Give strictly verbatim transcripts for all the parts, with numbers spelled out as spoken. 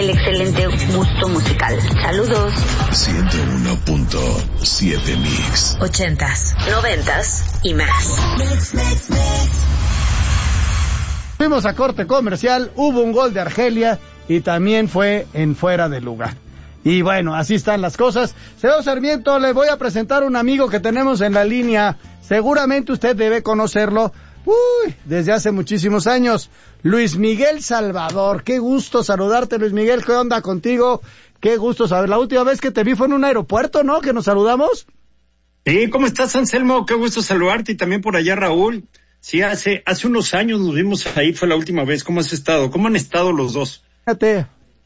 el excelente gusto musical. Saludos. ciento uno punto siete Mix. Ochentas, noventas y más. Fuimos a corte comercial, hubo un gol de Argelia y también fue en fuera de lugar. Y bueno, así están las cosas. Señor Sarmiento, le voy a presentar un amigo que tenemos en la línea. Seguramente usted debe conocerlo. Uy, desde hace muchísimos años. Luis Miguel Salvador. Qué gusto saludarte, Luis Miguel. ¿Qué onda contigo? Qué gusto saber. La última vez que te vi fue en un aeropuerto, ¿no? Que nos saludamos. Sí, ¿cómo estás, Anselmo? Qué gusto saludarte, y también por allá, Raúl. Sí, hace hace unos años nos vimos ahí, fue la última vez. ¿Cómo has estado? ¿Cómo han estado los dos? Fíjate.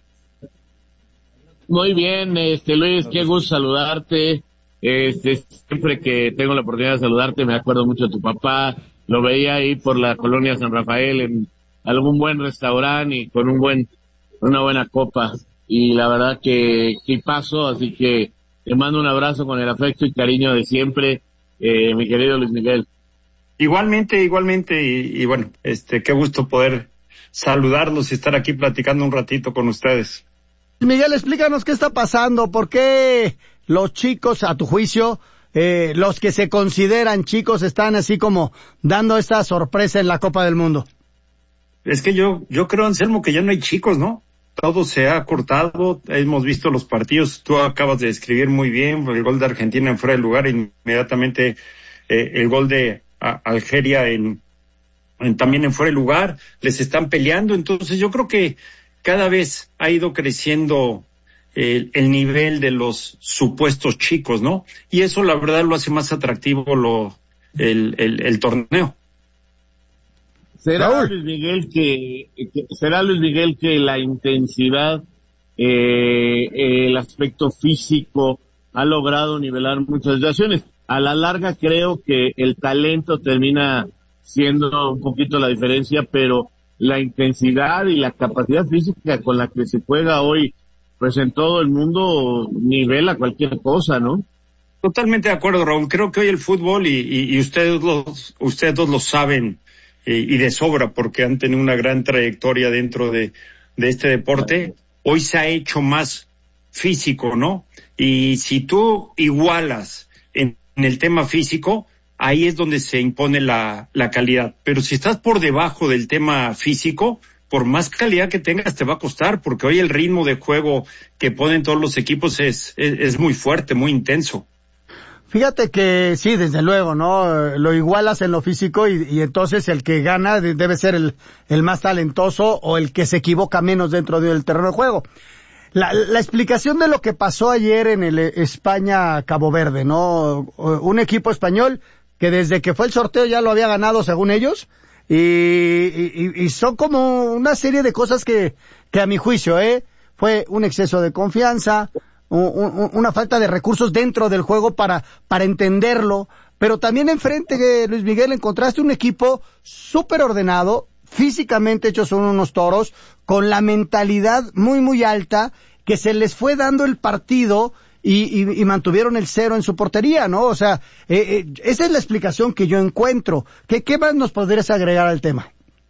Muy bien, este Luis, qué gusto saludarte. Este, siempre que tengo la oportunidad de saludarte me acuerdo mucho de tu papá. Lo veía ahí por la colonia San Rafael en algún buen restaurante y con un buen, una buena copa. Y la verdad que, que paso, así que te mando un abrazo con el afecto y cariño de siempre, eh, mi querido Luis Miguel. Igualmente, igualmente, y, y bueno, este, qué gusto poder saludarlos y estar aquí platicando un ratito con ustedes. Miguel, explícanos qué está pasando, por qué los chicos, a tu juicio, eh, los que se consideran chicos, están así como dando esta sorpresa en la Copa del Mundo. Es que yo, yo creo, Anselmo, que ya no hay chicos, ¿no? Todo se ha cortado, hemos visto los partidos, tú acabas de describir muy bien, el gol de Argentina en fuera de lugar, inmediatamente eh, el gol de a, Algeria en, en también en fuera de lugar, les están peleando, entonces yo creo que cada vez ha ido creciendo el, el nivel de los supuestos chicos, ¿no? Y eso la verdad lo hace más atractivo lo el, el, el torneo. ¿Será Raúl? Luis Miguel que, que será Luis Miguel que la intensidad, eh, el aspecto físico ha logrado nivelar muchas situaciones? A la larga creo que el talento termina siendo un poquito la diferencia, pero la intensidad y la capacidad física con la que se juega hoy, pues en todo el mundo nivela cualquier cosa, ¿no? Totalmente de acuerdo, Raúl. Creo que hoy el fútbol, y, y, y ustedes los, ustedes dos lo saben, eh, y de sobra, porque han tenido una gran trayectoria dentro de, de este deporte, hoy se ha hecho más físico, ¿no? Y si tú igualas en, en el tema físico, ahí es donde se impone la, la calidad. Pero si estás por debajo del tema físico, por más calidad que tengas te va a costar, porque hoy el ritmo de juego que ponen todos los equipos es, es, es muy fuerte, muy intenso. Fíjate que sí, desde luego, ¿no? Lo igualas en lo físico y, y entonces el que gana debe ser el, el más talentoso o el que se equivoca menos dentro del terreno de juego. La, la explicación de lo que pasó ayer en el España-Cabo Verde, ¿no? Un equipo español que desde que fue el sorteo ya lo había ganado según ellos, y, y, y son como una serie de cosas que, que a mi juicio, eh, fue un exceso de confianza, un, un, una falta de recursos dentro del juego para, para entenderlo, pero también enfrente, Luis Miguel, encontraste un equipo súper ordenado, físicamente hechos son unos toros, con la mentalidad muy muy alta, que se les fue dando el partido, Y, y, y mantuvieron el cero en su portería, ¿no? O sea, eh, eh, esa es la explicación que yo encuentro. ¿Qué, qué más nos podrías agregar al tema?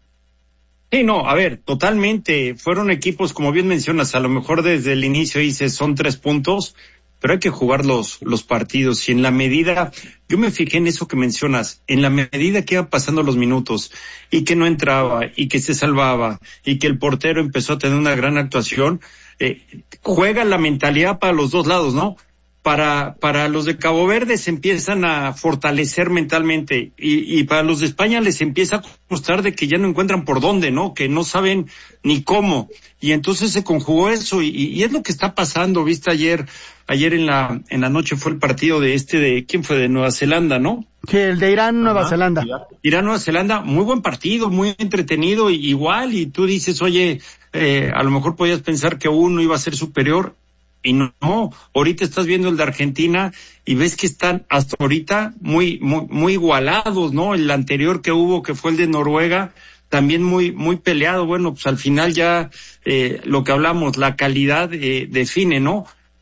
Sí, no, a ver, totalmente. Fueron equipos, como bien mencionas, a lo mejor desde el inicio dices son tres puntos, pero hay que jugar los, los partidos. Y en la medida, yo me fijé en eso que mencionas, en la medida que iban pasando los minutos, y que no entraba, y que se salvaba, y que el portero empezó a tener una gran actuación, Eh, juega la mentalidad para los dos lados, ¿no? Para, para los de Cabo Verde se empiezan a fortalecer mentalmente y, y para los de España les empieza a costar de que ya no encuentran por dónde, ¿no? Que no saben ni cómo. Y entonces se conjugó eso y, y es lo que está pasando. Viste ayer, ayer en la, en la noche fue el partido de este de, ¿quién fue? De Nueva Zelanda, ¿no? Sí, el de Irán, Nueva Ajá, Zelanda. Irán, Nueva Zelanda, muy buen partido, muy entretenido, y igual, y tú dices, oye, eh, a lo mejor podías pensar que uno iba a ser superior, y no, no, ahorita estás viendo el de Argentina, y ves que están hasta ahorita muy, muy, muy igualados, ¿no? El anterior que hubo, que fue el de Noruega, también muy, muy peleado. Bueno, pues al final ya, eh, lo que hablamos, la calidad, eh, define, ¿no?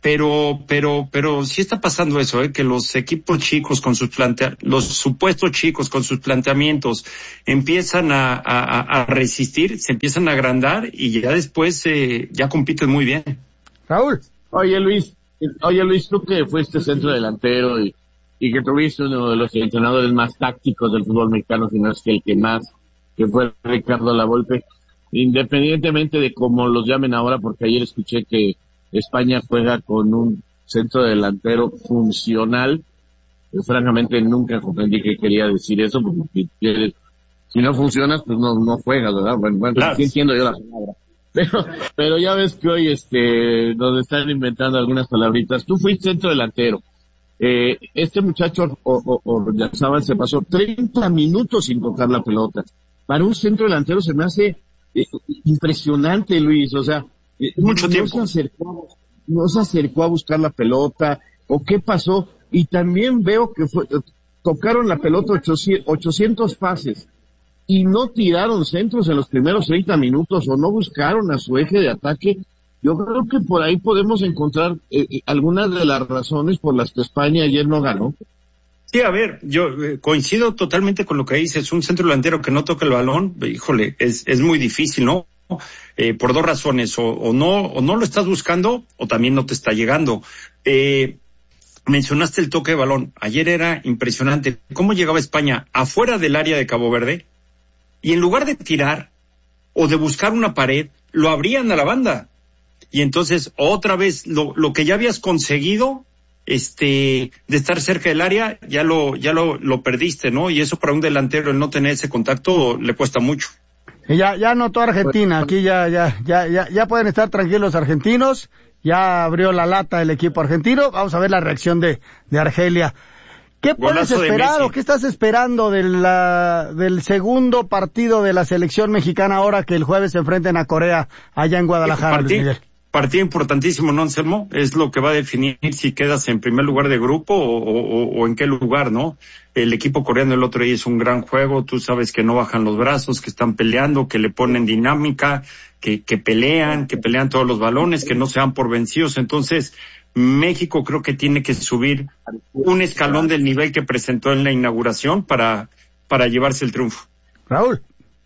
pero, pero, pero sí está pasando eso, ¿eh? Que los equipos chicos con sus plantea, los supuestos chicos con sus planteamientos empiezan a, a, a resistir, se empiezan a agrandar y ya después, eh, ya compiten muy bien. Raúl. Oye Luis, oye Luis, tú que fuiste centro delantero y, y que tuviste uno de los entrenadores más tácticos del fútbol mexicano, si no es que el que más, que fue Ricardo Lavolpe, independientemente de cómo los llamen ahora, porque ayer escuché que España juega con un centro delantero funcional. Yo, francamente, nunca comprendí que quería decir eso, porque si, si no funcionas, pues no, no juegas, ¿verdad? Bueno, bueno, claro. Sí entiendo yo la palabra. Pero, pero ya ves que hoy, este, nos están inventando algunas palabritas. Tú fuiste centro delantero. Eh, este muchacho, o, o, o Oyarzabal, se pasó treinta minutos sin tocar la pelota. Para un centro delantero se me hace eh, impresionante, Luis, o sea, mucho no tiempo. Se acercó, no se acercó a buscar la pelota, o qué pasó, y también veo que fue, tocaron la pelota ochocientos pases, y no tiraron centros en los primeros treinta minutos, o no buscaron a su eje de ataque. Yo creo que por ahí podemos encontrar eh, algunas de las razones por las que España ayer no ganó. Sí, a ver, yo eh, coincido totalmente con lo que dices, un centro delantero que no toca el balón, híjole, es, es muy difícil, ¿no? Eh, por dos razones, o, o no, o no lo estás buscando, o también no te está llegando. Eh, mencionaste el toque de balón, ayer era impresionante, cómo llegaba España afuera del área de Cabo Verde, y en lugar de tirar, o de buscar una pared, lo abrían a la banda, y entonces otra vez, lo, lo que ya habías conseguido, este, de estar cerca del área, ya lo, ya lo, lo perdiste, ¿no? Y eso para un delantero, el no tener ese contacto, le cuesta mucho. Ya, ya anotó Argentina, aquí ya, ya, ya, ya, ya pueden estar tranquilos los argentinos, ya abrió la lata el equipo argentino, vamos a ver la reacción de, de Argelia. ¿Qué puedes esperar o qué estás esperando de la, del segundo partido de la selección mexicana ahora que el jueves se enfrenten a Corea allá en Guadalajara, Luis Miguel? Partido importantísimo, ¿no, Anselmo? Es lo que va a definir si quedas en primer lugar de grupo o, o, o en qué lugar, ¿no? El equipo coreano el otro día hizo un gran juego, tú sabes que no bajan los brazos, que están peleando, que le ponen dinámica, que, que pelean, que pelean todos los balones, que no se dan por vencidos. Entonces, México creo que tiene que subir un escalón del nivel que presentó en la inauguración para, para llevarse el triunfo. Raúl.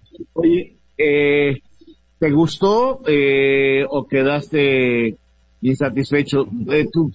Oye, eh... ¿te gustó eh, o quedaste insatisfecho? Eh, tú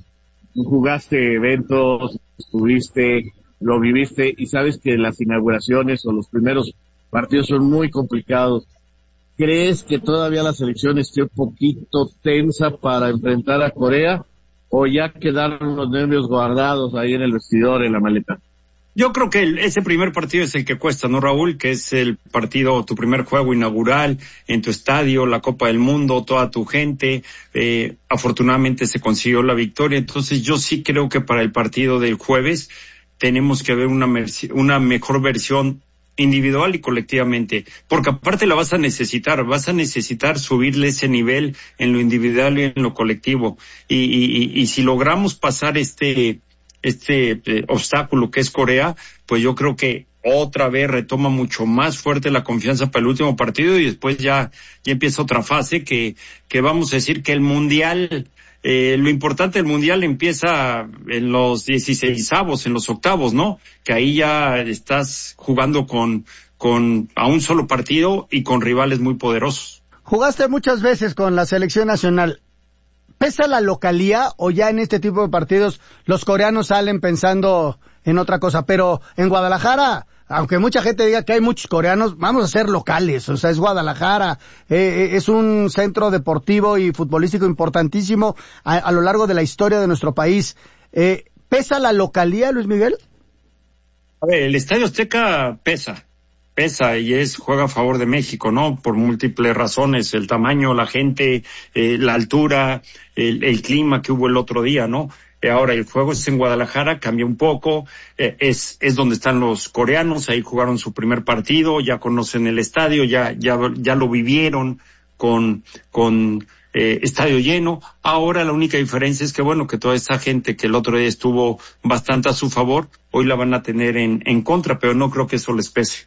jugaste eventos, estuviste, lo viviste y sabes que las inauguraciones o los primeros partidos son muy complicados. ¿Crees que todavía la selección esté un poquito tensa para enfrentar a Corea o ya quedaron los nervios guardados ahí en el vestidor, en la maleta? Yo creo que el, ese primer partido es el que cuesta, ¿no, Raúl? Que es el partido, tu primer juego inaugural en tu estadio, la Copa del Mundo, toda tu gente. Eh, afortunadamente se consiguió la victoria. Entonces yo sí creo que para el partido del jueves tenemos que ver una, una mejor versión individual y colectivamente. Porque aparte la vas a necesitar, vas a necesitar subirle ese nivel en lo individual y en lo colectivo. Y, y, y, y si logramos pasar este... este eh, obstáculo que es Corea, pues yo creo que otra vez retoma mucho más fuerte la confianza para el último partido y después ya, ya empieza otra fase que, que vamos a decir que el mundial, eh, lo importante del mundial empieza en los dieciseisavos, en los octavos, ¿no? Que ahí ya estás jugando con, con, a un solo partido y con rivales muy poderosos. Jugaste muchas veces con la selección nacional. ¿Pesa la localía o ya en este tipo de partidos los coreanos salen pensando en otra cosa? Pero en Guadalajara, aunque mucha gente diga que hay muchos coreanos, vamos a ser locales, o sea, es Guadalajara, eh, es un centro deportivo y futbolístico importantísimo a, a lo largo de la historia de nuestro país. Eh, ¿Pesa la localía, Luis Miguel? A ver, el Estadio Azteca pesa. pesa y es juega a favor de México, ¿no? Por múltiples razones, el tamaño, la gente, eh, la altura, el, el clima que hubo el otro día, ¿no? Eh, ahora el juego es en Guadalajara, cambia un poco, eh, es es donde están los coreanos, ahí jugaron su primer partido, ya conocen el estadio, ya ya ya lo vivieron con con eh, estadio lleno. Ahora la única diferencia es que bueno, que toda esa gente que el otro día estuvo bastante a su favor, hoy la van a tener en en contra, pero no creo que eso les pese.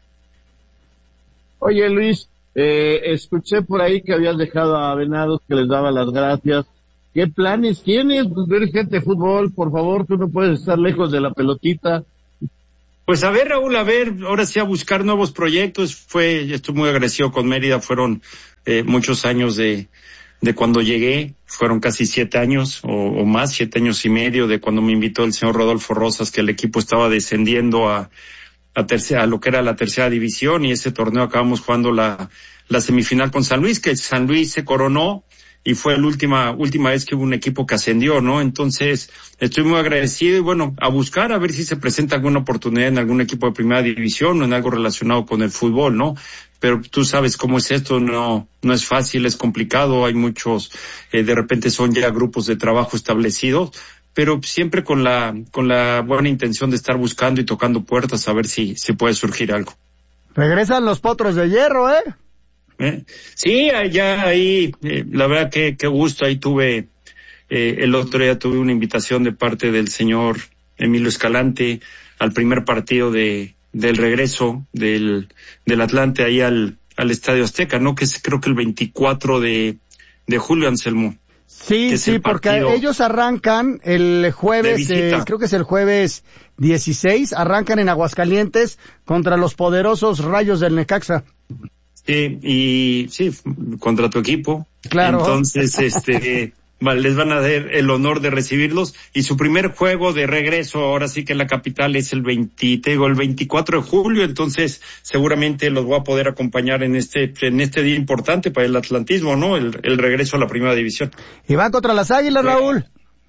Oye, Luis, eh, escuché por ahí que habías dejado a Venados, que les daba las gracias, ¿qué planes tienes? Pues eres gente de fútbol, por favor, tú no puedes estar lejos de la pelotita. Pues a ver, Raúl, a ver, ahora sí a buscar nuevos proyectos. Fue, estoy muy agradecido con Mérida, fueron eh, muchos años de, de cuando llegué, fueron casi siete años o, o más, siete años y medio de cuando me invitó el señor Rodolfo Rosas, que el equipo estaba descendiendo a, a tercera, a lo que era la tercera división, y ese torneo acabamos jugando la, la semifinal con San Luis, que San Luis se coronó, y fue la última, última vez que hubo un equipo que ascendió, ¿no? Entonces, estoy muy agradecido y bueno, a buscar a ver si se presenta alguna oportunidad en algún equipo de primera división o en algo relacionado con el fútbol, ¿no? Pero tú sabes cómo es esto, no, no es fácil, es complicado, hay muchos, eh, de repente son ya grupos de trabajo establecidos, pero siempre con la, con la buena intención de estar buscando y tocando puertas a ver si, si puede surgir algo. Regresan los potros de hierro, ¿eh? ¿Eh? Sí, ya ahí, eh, la verdad que qué gusto, ahí tuve, eh, el otro día tuve una invitación de parte del señor Emilio Escalante al primer partido de, del regreso del, del Atlante ahí al, al Estadio Azteca, ¿no? Que es creo que el veinticuatro de, de julio, Anselmo. Sí, sí, porque ellos arrancan el jueves, eh, creo que es el jueves dieciséis, arrancan en Aguascalientes contra los poderosos Rayos del Necaxa. Sí, y sí, contra tu equipo. Claro. Entonces, este, les van a dar el honor de recibirlos. Y su primer juego de regreso, ahora sí que en la capital, es el veinte, te digo, el veinticuatro de julio. Entonces, seguramente los voy a poder acompañar en este, en este día importante para el atlantismo, ¿no? El, el regreso a la primera división. Y van contra las Águilas, sí. Raúl.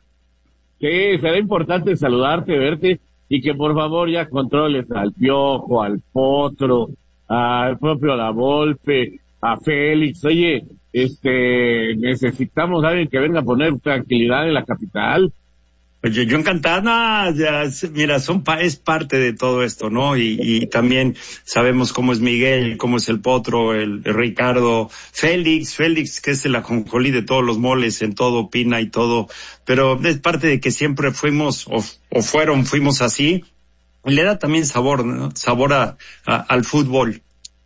Sí, será importante saludarte, verte, y que por favor ya controles al Piojo, al Potro, al propio La Volpe, a Félix. Oye, este, necesitamos a alguien que venga a poner tranquilidad en la capital. Pues yo, yo encantada, ya, mira, son pa, es parte de todo esto, ¿no? Y, y también sabemos cómo es Miguel, cómo es el Potro, el, el Ricardo, Félix, Félix, que es el ajonjolí de todos los moles, en todo opina y todo, pero es parte de que siempre fuimos, o, o fueron, fuimos así. Le da también sabor, ¿no? Sabor a, a, al fútbol.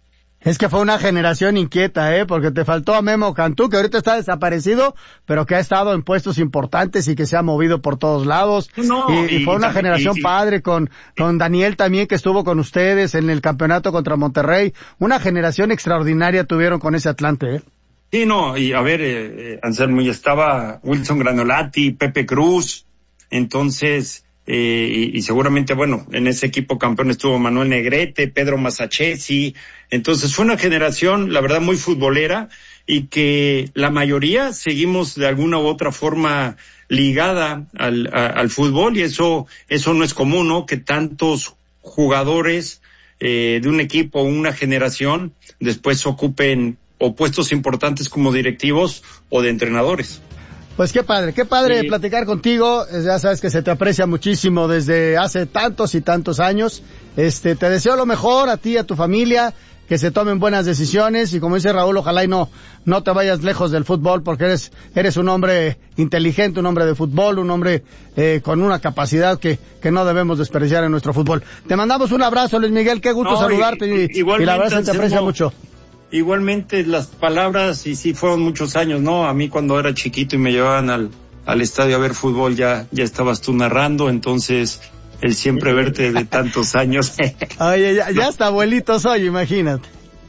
Es que fue una generación inquieta, ¿eh? Porque te faltó a Memo Cantú, que ahorita está desaparecido, pero que ha estado en puestos importantes y que se ha movido por todos lados. No, y, y, y fue una y, generación y, padre con, con Daniel también, que estuvo con ustedes en el campeonato contra Monterrey. Una generación extraordinaria tuvieron con ese Atlante, ¿eh? Sí, no, y a ver, eh, Anselmo, y estaba Wilson Granolati, Pepe Cruz, entonces... Eh, y, y seguramente, bueno, en ese equipo campeón estuvo Manuel Negrete, Pedro Masachesi, entonces fue una generación, la verdad, muy futbolera, y que la mayoría seguimos de alguna u otra forma ligada al, a, al fútbol, y eso, eso no es común, ¿no? Que tantos jugadores eh, de un equipo, una generación, después ocupen o puestos importantes como directivos o de entrenadores. Pues qué padre, qué padre sí. platicar contigo. Ya sabes que se te aprecia muchísimo desde hace tantos y tantos años. Este, te deseo lo mejor a ti y a tu familia, que se tomen buenas decisiones, y como dice Raúl, ojalá y no, no te vayas lejos del fútbol, porque eres, eres un hombre inteligente, un hombre de fútbol, un hombre eh, con una capacidad que, que no debemos desperdiciar en nuestro fútbol. Te mandamos un abrazo, Luis Miguel, qué gusto no, saludarte, y, y, y la verdad se te aprecia mucho. Igualmente las palabras, y sí fueron muchos años, ¿no? A mí cuando era chiquito y me llevaban al, al estadio a ver fútbol, ya, ya estabas tú narrando, entonces el siempre verte de tantos años. Oye, ya, ya hasta abuelito soy, imagínate.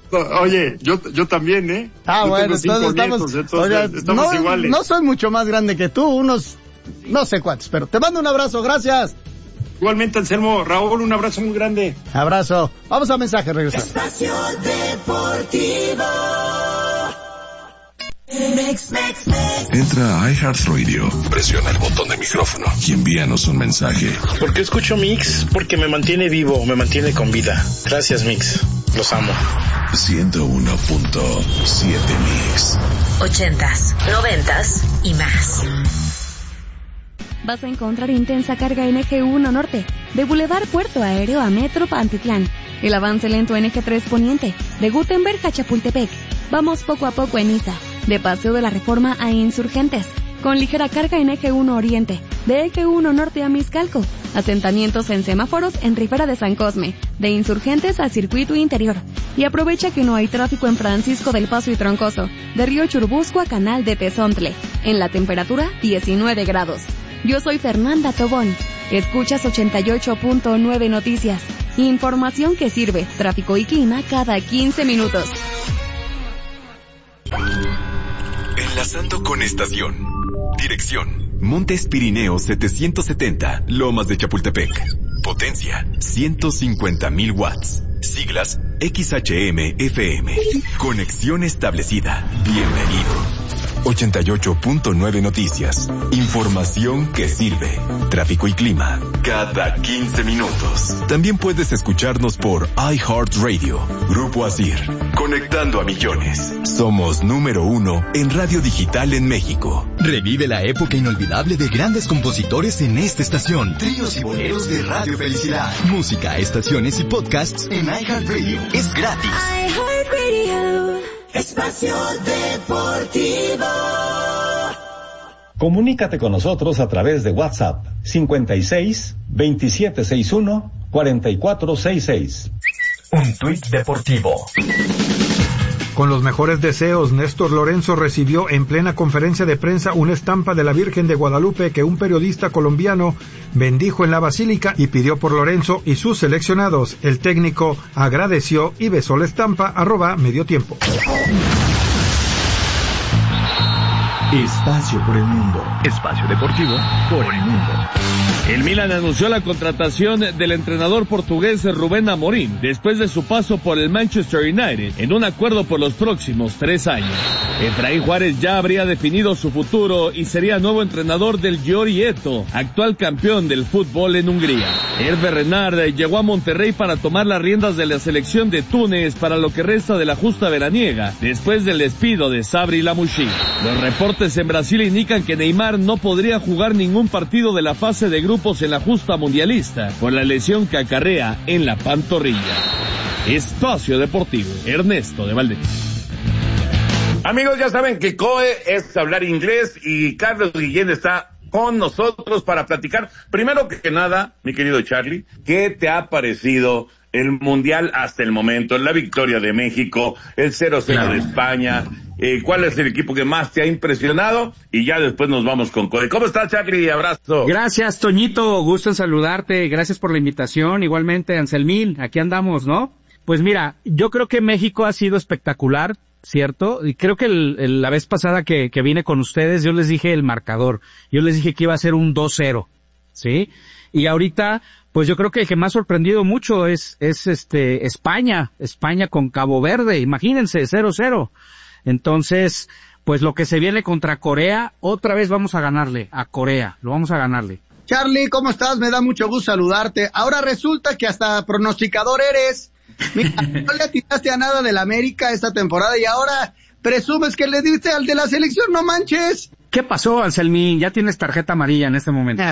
Oye, yo, yo también, ¿eh? Ah, yo bueno, entonces estamos, nietos, entonces oye, estamos no, iguales. No soy mucho más grande que tú, unos, no sé cuántos, pero te mando un abrazo, gracias. Igualmente, Anselmo, Raúl, un abrazo muy grande. Abrazo. Vamos a mensaje, regresamos. Espacio Deportivo. Mex, Mex, Mex. Entra a iHeartRadio, presiona el botón de micrófono y envíanos un mensaje. ¿Por qué escucho Mix? Porque me mantiene vivo, me mantiene con vida. Gracias, Mix. Los amo. ciento uno punto siete Mix. Ochentas, noventas y más. Vas a encontrar intensa carga en Eje uno Norte, de Boulevard Puerto Aéreo a Metro Pantitlán. El avance lento en Eje tres Poniente, de Gutenberg a Chapultepec. Vamos poco a poco en Iza, de Paseo de la Reforma a Insurgentes. Con ligera carga en Eje uno Oriente, de Eje uno Norte a Miscalco. Asentamientos en semáforos en Ribera de San Cosme, de Insurgentes a Circuito Interior. Y aprovecha que no hay tráfico en Francisco del Paso y Troncoso, de Río Churubusco a Canal de Tezontle. En la temperatura, diecinueve grados. Yo soy Fernanda Tobón. Escuchas ochenta y ocho punto nueve Noticias. Información que sirve, tráfico y clima cada quince minutos. Enlazando con estación. Dirección: Montes Pirineos setecientos setenta, Lomas de Chapultepec. Potencia: ciento cincuenta mil watts. Siglas: X H M F M. Conexión establecida. Bienvenido. ochenta y ocho punto nueve Noticias. Información que sirve. Tráfico y clima cada quince minutos. También puedes escucharnos por iHeartRadio. Grupo Asir. Conectando a millones. Somos número uno en radio digital en México. Revive la época inolvidable de grandes compositores en esta estación. Tríos y boleros de Radio Felicidad. Música, estaciones y podcasts en iHeartRadio. Es gratis. iHeartRadio. Espacio Deportivo. Comunícate con nosotros a través de WhatsApp cincuenta y seis, veintisiete sesenta y uno, cuarenta y cuatro sesenta y seis. Un tuit deportivo. Con los mejores deseos, Néstor Lorenzo recibió en plena conferencia de prensa una estampa de la Virgen de Guadalupe que un periodista colombiano bendijo en la basílica y pidió por Lorenzo y sus seleccionados. El técnico agradeció y besó la estampa, arroba medio tiempo. Espacio por el mundo. Espacio deportivo por el mundo. El Milan anunció la contratación del entrenador portugués Rubén Amorim después de su paso por el Manchester United en un acuerdo por los próximos tres años. Efraín Juárez ya habría definido su futuro y sería nuevo entrenador del Győri Eto, actual campeón del fútbol en Hungría. Hervé Renard llegó a Monterrey para tomar las riendas de la selección de Túnez para lo que resta de la justa veraniega, después del despido de Sabri Lamouchi. Los reportes en Brasil indican que Neymar no podría jugar ningún partido de la fase de grupos en la justa mundialista por la lesión que acarrea en la pantorrilla. Espacio Deportivo, Ernesto de Valdés. Amigos, ya saben que C O E es hablar inglés y Carlos Guillén está con nosotros para platicar. Primero que nada, mi querido Charlie, ¿qué te ha parecido el Mundial hasta el momento? La victoria de México, el cero cero claro. de España, eh, ¿cuál es el equipo que más te ha impresionado? Y ya después nos vamos con C O E. ¿Cómo estás, Charlie? Abrazo. Gracias, Toñito, gusto en saludarte, gracias por la invitación, igualmente, Anselmín, aquí andamos, ¿no? Pues mira, yo creo que México ha sido espectacular, ¿cierto? Y creo que el, el, la vez pasada que, que vine con ustedes, yo les dije el marcador, yo les dije que iba a ser un dos cero, ¿sí? Y ahorita, pues yo creo que el que me ha sorprendido mucho es, es este, España, España con Cabo Verde, imagínense, cero cero. Entonces, pues lo que se viene contra Corea, otra vez vamos a ganarle a Corea, lo vamos a ganarle. Charlie, ¿cómo estás? Me da mucho gusto saludarte. Ahora resulta que hasta pronosticador eres. Mira, no le atinaste a nada del América esta temporada y ahora presumes que le diste al de la selección, no manches. ¿Qué pasó, Anselmín? Ya tienes tarjeta amarilla en este momento.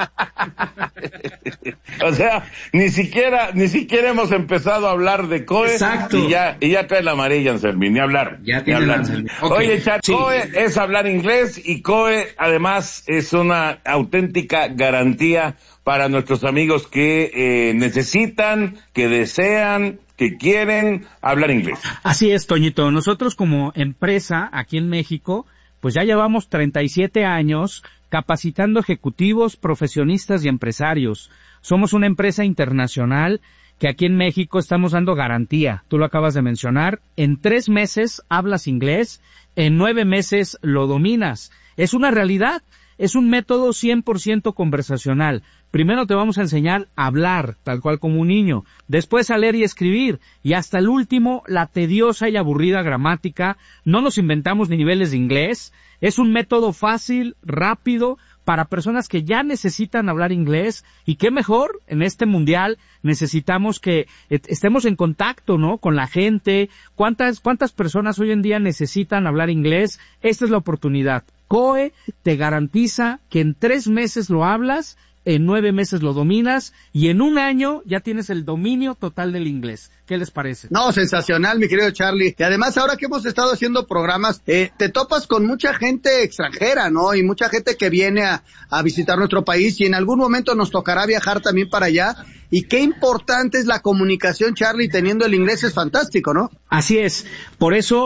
O sea, ni siquiera, ni siquiera hemos empezado a hablar de C O E. Exacto. Y ya, y ya trae la amarilla, Anselmín, ni hablar. Ya tiene hablar. Anselmín. Okay. Oye, Char, sí. C O E es hablar inglés y C O E además es una auténtica garantía para nuestros amigos que eh, necesitan, que desean, que quieren hablar inglés. Así es, Toñito. Nosotros como empresa aquí en México, pues ya llevamos treinta y siete años capacitando ejecutivos, profesionistas y empresarios. Somos una empresa internacional que aquí en México estamos dando garantía. Tú lo acabas de mencionar. En tres meses hablas inglés, en nueve meses lo dominas. Es una realidad. Es un método cien por ciento conversacional. Primero te vamos a enseñar a hablar, tal cual como un niño. Después a leer y escribir. Y hasta el último, la tediosa y aburrida gramática. No nos inventamos ni niveles de inglés. Es un método fácil, rápido, para personas que ya necesitan hablar inglés. Y qué mejor, en este mundial necesitamos que estemos en contacto, ¿no? Con la gente. ¿Cuántas, cuántas personas hoy en día necesitan hablar inglés? Esta es la oportunidad. C O E te garantiza que en tres meses lo hablas, en nueve meses lo dominas y en un año ya tienes el dominio total del inglés. ¿Qué les parece? No, sensacional, mi querido Charlie. Y además, ahora que hemos estado haciendo programas, eh, te topas con mucha gente extranjera, ¿no? Y mucha gente que viene a, a visitar nuestro país y en algún momento nos tocará viajar también para allá. Y qué importante es la comunicación, Charlie, teniendo el inglés es fantástico, ¿no? Así es. Por eso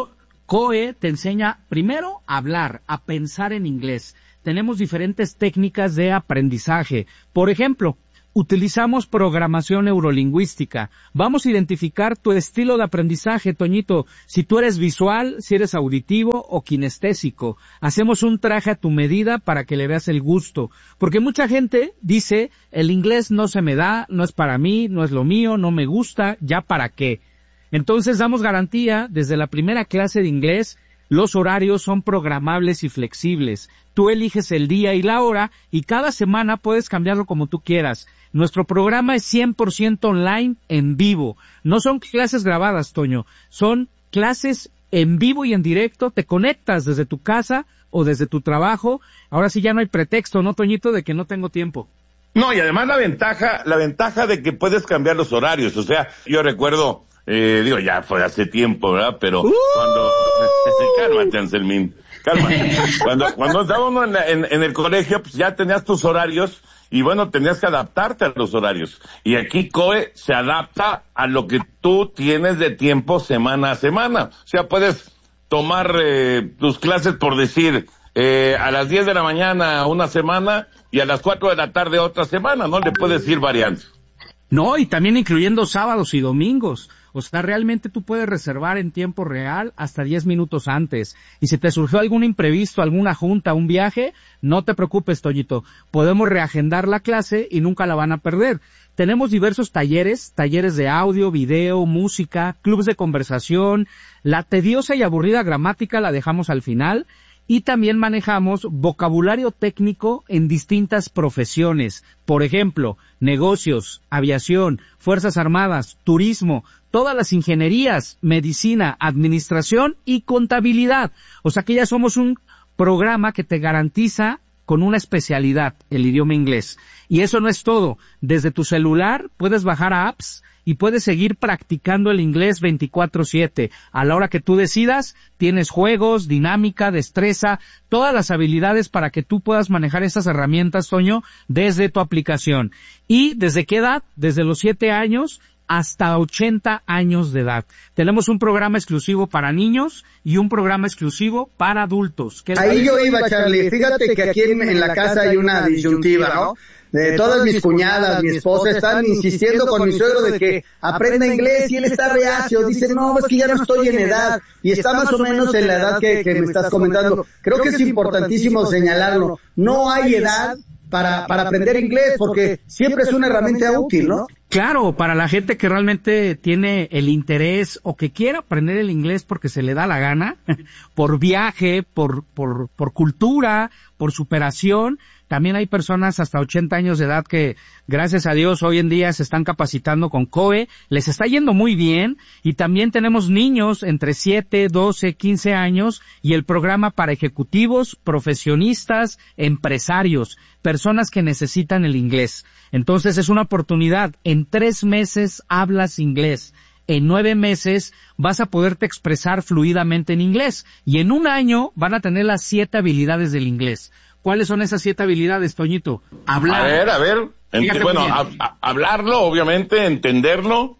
C O E te enseña primero a hablar, a pensar en inglés. Tenemos diferentes técnicas de aprendizaje. Por ejemplo, utilizamos programación neurolingüística. Vamos a identificar tu estilo de aprendizaje, Toñito. Si tú eres visual, si eres auditivo o kinestésico. Hacemos un traje a tu medida para que le veas el gusto. Porque mucha gente dice, el inglés no se me da, no es para mí, no es lo mío, no me gusta, ¿ya para qué? Entonces damos garantía desde la primera clase de inglés. Los horarios son programables y flexibles. Tú eliges el día y la hora y cada semana puedes cambiarlo como tú quieras. Nuestro programa es cien por ciento online, en vivo. No son clases grabadas, Toño. Son clases en vivo y en directo. Te conectas desde tu casa o desde tu trabajo. Ahora sí ya no hay pretexto, ¿no, Toñito? De que no tengo tiempo. No, y además la ventaja, la ventaja de que puedes cambiar los horarios. O sea, yo recuerdo, eh, digo, ya fue hace tiempo, ¿verdad? Pero uh. cuando... Cálmate, Anselmín. Cálmate. Cuando, cuando estábamos en, en, en el colegio, pues ya tenías tus horarios. Y bueno, tenías que adaptarte a los horarios. Y aquí C O E se adapta a lo que tú tienes de tiempo semana a semana. O sea, puedes tomar eh, tus clases, por decir, eh, a las diez de la mañana una semana y a las cuatro de la tarde otra semana, ¿no? Le puedes ir variando. No, y también incluyendo sábados y domingos. O sea, realmente tú puedes reservar en tiempo real hasta diez minutos antes. Y si te surgió algún imprevisto, alguna junta, un viaje, no te preocupes, Toñito. Podemos reagendar la clase y nunca la van a perder. Tenemos diversos talleres, talleres de audio, video, música, clubes de conversación. La tediosa y aburrida gramática la dejamos al final. Y también manejamos vocabulario técnico en distintas profesiones. Por ejemplo, negocios, aviación, fuerzas armadas, turismo, todas las ingenierías, medicina, administración y contabilidad. O sea que ya somos un programa que te garantiza con una especialidad, el idioma inglés. Y eso no es todo. Desde tu celular puedes bajar apps y puedes seguir practicando el inglés veinticuatro siete. A la hora que tú decidas, tienes juegos, dinámica, destreza, todas las habilidades para que tú puedas manejar estas herramientas, Toño, desde tu aplicación. ¿Y desde qué edad? Desde los siete años hasta ochenta años de edad. Tenemos un programa exclusivo para niños y un programa exclusivo para adultos. Ahí yo iba, Charlie. Fíjate que aquí en, en la casa hay una disyuntiva, ¿no? De todas mis cuñadas, mi esposa, están insistiendo con mi suegro de que aprenda inglés y él está reacio. Dice, no, es que ya no estoy en edad. Y está más o menos en la edad que, que me estás comentando. Creo que es importantísimo señalarlo. No hay edad para, para aprender inglés porque siempre es una herramienta útil, ¿no? Claro, para la gente que realmente tiene el interés o que quiera aprender el inglés porque se le da la gana, por viaje, por, por, por cultura, por superación. También hay personas hasta ochenta años de edad que, gracias a Dios, hoy en día se están capacitando con C O E, les está yendo muy bien, y también tenemos niños entre siete, doce, quince años, y el programa para ejecutivos, profesionistas, empresarios, personas que necesitan el inglés. Entonces es una oportunidad. En tres meses hablas inglés. En nueve meses vas a poderte expresar fluidamente en inglés. Y en un año van a tener las siete habilidades del inglés. ¿Cuáles son esas siete habilidades, Toñito? Hablar. A ver, a ver. Ent- bueno, a, a, hablarlo, obviamente, entenderlo.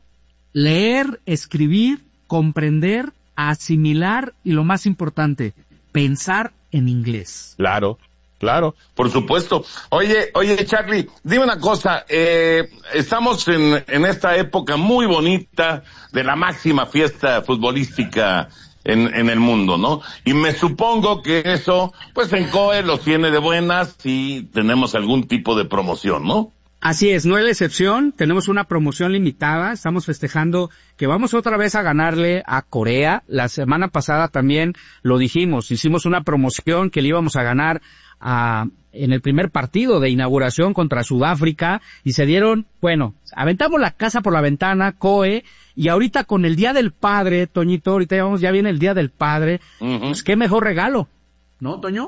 Leer, escribir, comprender, asimilar y lo más importante, pensar en inglés. Claro, claro, por supuesto. Oye, oye, Charlie, dime una cosa. Eh, estamos en, en esta época muy bonita de la máxima fiesta futbolística En, en el mundo, ¿no? Y me supongo que eso, pues en C O E los tiene de buenas y tenemos algún tipo de promoción, ¿no? Así es, no es la excepción, tenemos una promoción limitada, estamos festejando que vamos otra vez a ganarle a Corea. La semana pasada también lo dijimos, hicimos una promoción que le íbamos a ganar a, en el primer partido de inauguración contra Sudáfrica y se dieron, bueno, aventamos la casa por la ventana, C O E, y ahorita con el Día del Padre, Toñito, ahorita ya, vamos, ya viene el Día del Padre, uh-huh. Pues qué mejor regalo, ¿no, Toño?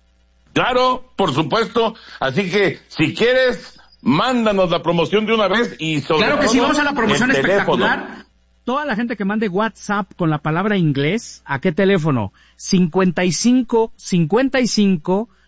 Claro, por supuesto, así que si quieres, mándanos la promoción de una vez y sobre Claro que todo, sí, vamos a la promoción espectacular. Teléfono. Toda la gente que mande WhatsApp con la palabra inglés, ¿a qué teléfono? cincuenta y cinco, cincuenta y cinco,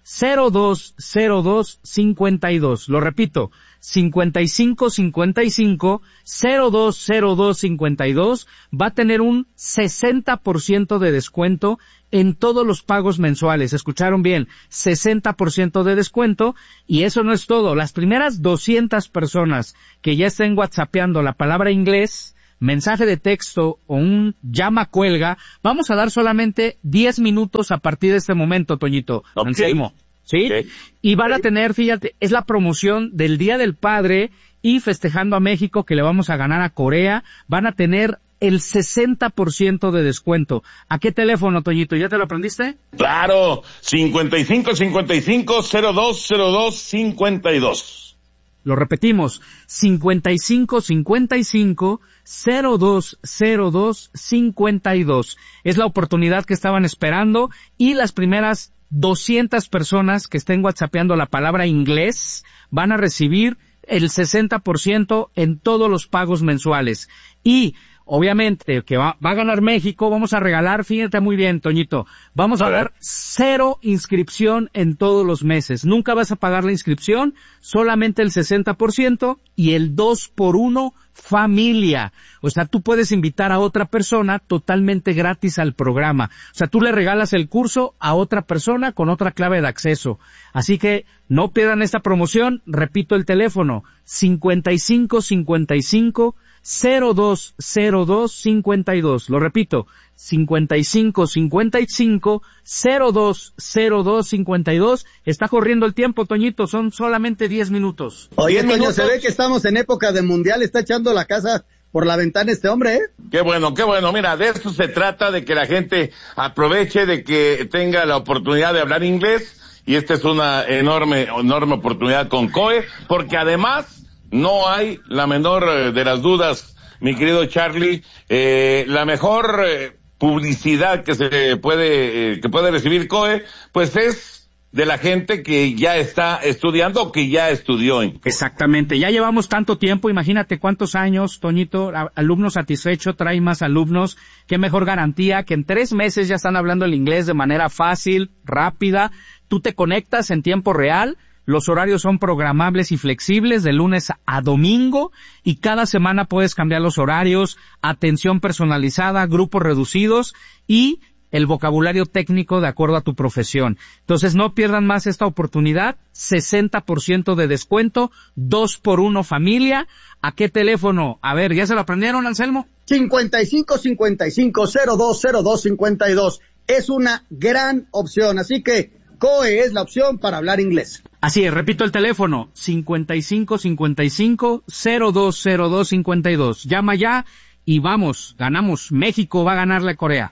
cero dos cero dos cincuenta y dos. Lo repito, cincuenta y cinco cincuenta y cinco cero dos cero dos cincuenta y dos va a tener un sesenta por ciento de descuento en todos los pagos mensuales. Escucharon bien, sesenta por ciento de descuento, y eso no es todo. Las primeras doscientas personas que ya estén whatsappeando la palabra inglés, mensaje de texto o un llama cuelga, vamos a dar solamente diez minutos a partir de este momento, Toñito. Okay. Anselmo, ¿sí? Okay. Y van a tener, fíjate, es la promoción del Día del Padre y festejando a México que le vamos a ganar a Corea, van a tener el sesenta por ciento de descuento. ¿A qué teléfono, Toñito? ¿Ya te lo aprendiste? Claro, cincuenta y cinco cincuenta y cinco cero dos cero dos cincuenta y dos. Lo repetimos, cincuenta y cinco cincuenta y cinco cero dos cero dos cincuenta y dos. Es la oportunidad que estaban esperando, y las primeras doscientas personas que estén whatsappeando la palabra inglés van a recibir el sesenta por ciento en todos los pagos mensuales. Y obviamente que va, va a ganar México, vamos a regalar, fíjate muy bien, Toñito, vamos a, a dar cero inscripción en todos los meses. Nunca vas a pagar la inscripción, solamente el sesenta por ciento y el dos por uno familia. O sea, tú puedes invitar a otra persona totalmente gratis al programa. O sea, tú le regalas el curso a otra persona con otra clave de acceso. Así que no pierdan esta promoción. Repito el teléfono, cincuenta y cinco cincuenta y cinco cero dos cero dos cincuenta y dos. Lo repito, cincuenta y cinco cincuenta y cinco cero dos cero dos cincuenta y dos. Está corriendo el tiempo, Toñito, son solamente diez minutos. Oye, Toño, se ve que estamos en época de mundial, está echando la casa por la ventana este hombre, ¿eh? Qué bueno, qué bueno. Mira, de esto se trata, de que la gente aproveche, de que tenga la oportunidad de hablar inglés, y esta es una enorme, enorme oportunidad con C O E, porque además no hay la menor de las dudas, mi querido Charlie, eh, la mejor eh, publicidad que se puede, eh, que puede recibir C O E, pues es de la gente que ya está estudiando o que ya estudió. Exactamente, ya llevamos tanto tiempo, imagínate cuántos años, Toñito, alumnos satisfechos, trae más alumnos, qué mejor garantía que en tres meses ya están hablando el inglés de manera fácil, rápida, tú te conectas en tiempo real. Los horarios son programables y flexibles de lunes a domingo, y cada semana puedes cambiar los horarios, atención personalizada, grupos reducidos y el vocabulario técnico de acuerdo a tu profesión. Entonces no pierdan más esta oportunidad, sesenta por ciento de descuento, dos por uno familia. ¿A qué teléfono? A ver, ¿ya se lo aprendieron, Anselmo? cincuenta y cinco cincuenta y cinco cero dos cero dos cincuenta y dos. Es una gran opción, así que C O E es la opción para hablar inglés. Así es, repito el teléfono, cincuenta y cinco cincuenta y cinco cero dos cero dos cincuenta y dos. Llama ya y vamos, ganamos. México va a ganarle a Corea.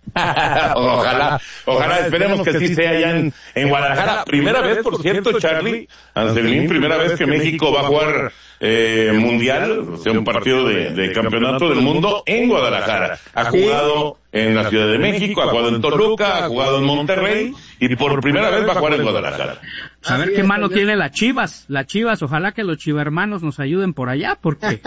ojalá, ojalá, esperemos que sí sea allá en, en Guadalajara. Primera vez, por cierto, Charlie, Anselmín, primera vez que México va a jugar eh, mundial, o sea, un partido de, de campeonato del mundo en Guadalajara. Ha jugado en la Ciudad de México, ha jugado en Toluca, ha jugado en Monterrey, y por primera vez va a jugar en Guadalajara. A ver qué mano tiene las Chivas, las Chivas, ojalá que los chivermanos nos ayuden por allá, porque...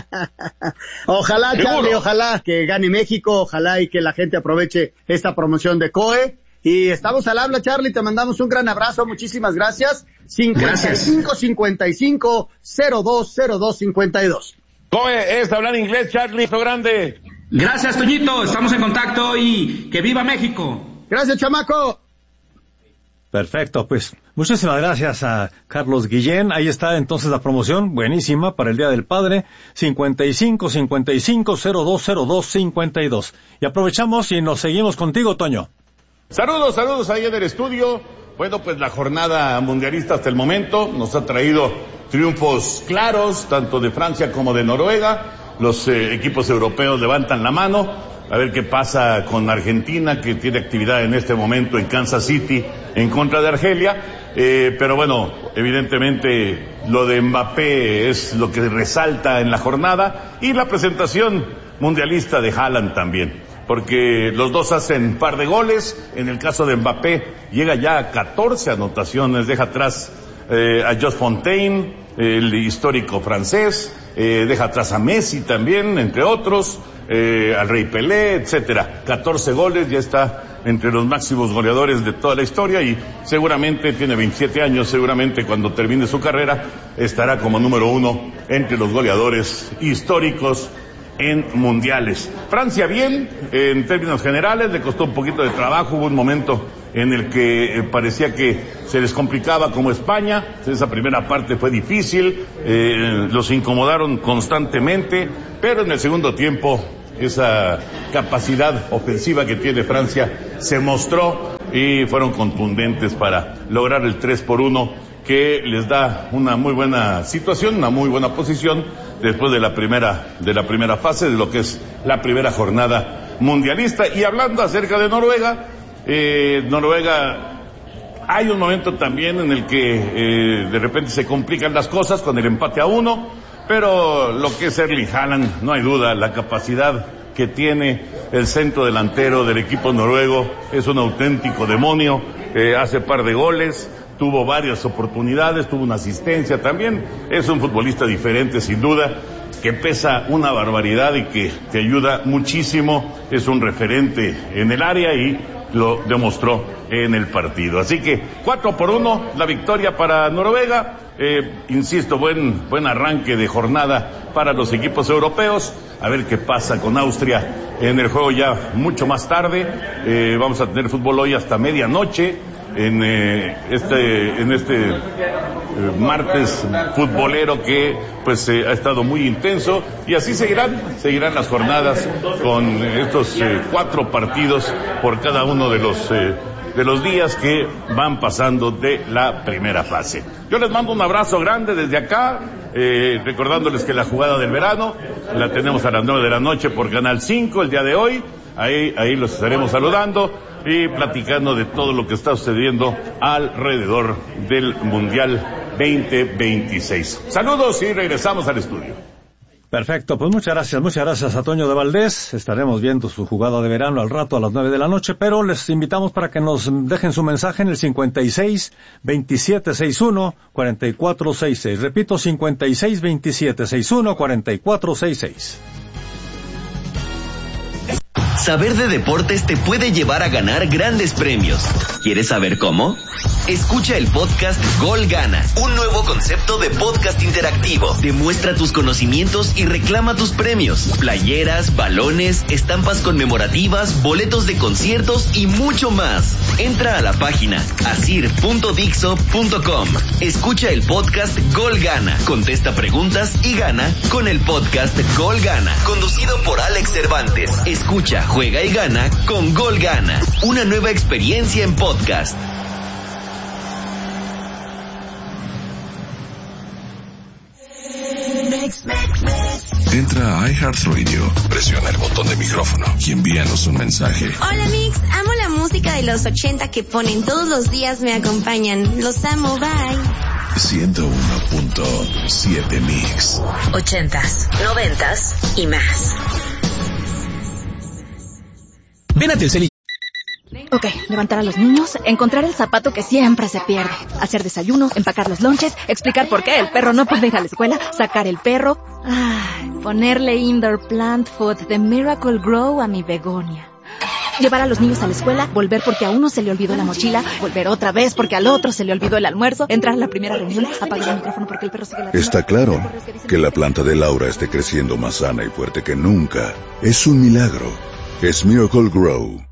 Ojalá, Charlie, ojalá que gane México, ojalá y que la gente aproveche esta promoción de C O E. Y estamos al habla, Charlie, te mandamos un gran abrazo, muchísimas gracias. cincuenta y cinco cincuenta y cinco cero dos cero dos cincuenta y dos. C O E es hablar inglés, Charlie, lo grande. Gracias, Toñito, estamos en contacto y que viva México. Gracias, chamaco. Perfecto, pues muchísimas gracias a Carlos Guillén. Ahí está entonces la promoción, buenísima para el Día del Padre, cincuenta y cinco cincuenta y cinco cero dos cero dos cincuenta y dos. Y aprovechamos y nos seguimos contigo, Toño. Saludos, saludos ahí en el estudio. Bueno, pues la jornada mundialista hasta el momento nos ha traído triunfos claros, tanto de Francia como de Noruega. Los eh, equipos europeos levantan la mano. A ver qué pasa con Argentina, que tiene actividad en este momento en Kansas City en contra de Argelia. Eh, pero bueno, evidentemente lo de Mbappé es lo que resalta en la jornada, y la presentación mundialista de Haaland también, porque los dos hacen par de goles. En el caso de Mbappé llega ya a catorce anotaciones, deja atrás eh, a Just Fontaine, el histórico francés, eh, deja atrás a Messi también, entre otros. eh, al Rey Pelé, etcétera. catorce goles, ya está entre los máximos goleadores de toda la historia y seguramente tiene veintisiete años, seguramente cuando termine su carrera estará como número uno entre los goleadores históricos en mundiales. Francia bien, en términos generales, le costó un poquito de trabajo, hubo un momento en el que eh, parecía que se les complicaba como España, esa primera parte fue difícil, eh, los incomodaron constantemente, pero en el segundo tiempo esa capacidad ofensiva que tiene Francia se mostró y fueron contundentes para lograr el tres por uno que les da una muy buena situación, una muy buena posición después de la primera de la primera fase de lo que es la primera jornada mundialista. Y hablando acerca de Noruega, eh, Noruega hay un momento también en el que eh, de repente se complican las cosas con el empate a uno, pero lo que es Erling Haaland, no hay duda, la capacidad que tiene el centro delantero del equipo noruego es un auténtico demonio, eh, hace par de goles, tuvo varias oportunidades, tuvo una asistencia también, es un futbolista diferente sin duda, que pesa una barbaridad y que te ayuda muchísimo, es un referente en el área y lo demostró en el partido. Así que cuatro por uno la victoria para Noruega, eh, insisto, buen, buen arranque de jornada para los equipos europeos, a ver qué pasa con Austria en el juego ya mucho más tarde, eh, vamos a tener fútbol hoy hasta medianoche, en eh, este en este eh, martes futbolero que pues eh, ha estado muy intenso y así seguirán seguirán las jornadas con estos eh, cuatro partidos por cada uno de los eh, de los días que van pasando de la primera fase. Yo les mando un abrazo grande desde acá, eh, recordándoles que la jugada del verano la tenemos a las nueve de la noche por Canal cinco el día de hoy. Ahí, ahí los estaremos saludando y platicando de todo lo que está sucediendo alrededor del Mundial veinte veintiséis. Saludos y regresamos al estudio. Perfecto, pues muchas gracias, muchas gracias a Toño de Valdés. Estaremos viendo su jugada de verano al rato a las nueve de la noche, pero les invitamos para que nos dejen su mensaje en el cincuenta y seis, veintisiete sesenta y uno, cuarenta y cuatro sesenta y seis. Repito, cincuenta y seis, veintisiete sesenta y uno, cuarenta y cuatro sesenta y seis. Saber de deportes te puede llevar a ganar grandes premios. ¿Quieres saber cómo? Escucha el podcast Gol Gana, un nuevo concepto de podcast interactivo. Demuestra tus conocimientos y reclama tus premios. Playeras, balones, estampas conmemorativas, boletos de conciertos y mucho más. Entra a la página asir punto dixo punto com. Escucha el podcast Gol Gana, contesta preguntas y gana con el podcast Gol Gana, conducido por Alex Cervantes. Escucha, juega y gana con Gol Gana, una nueva experiencia en podcast. Entra a iHeartRadio, presiona el botón de micrófono y envíanos un mensaje. Hola Mix, amo la música de los ochenta que ponen todos los días, me acompañan. Los amo, bye. ciento uno punto siete Mix. Ochentas, noventas y más. Ven a Telcel. Ok, levantar a los niños, encontrar el zapato que siempre se pierde, hacer desayuno, empacar los lonches, explicar por qué el perro no puede ir a la escuela, sacar el perro, ay, ponerle indoor plant food de Miracle Grow a mi begonia. Llevar a los niños a la escuela, volver porque a uno se le olvidó la mochila, volver otra vez porque al otro se le olvidó el almuerzo, entrar a la primera reunión, apagar el micrófono porque el perro sigue la... Está claro que la planta de Laura esté creciendo más sana y fuerte que nunca. Es un milagro. Es Miracle Grow.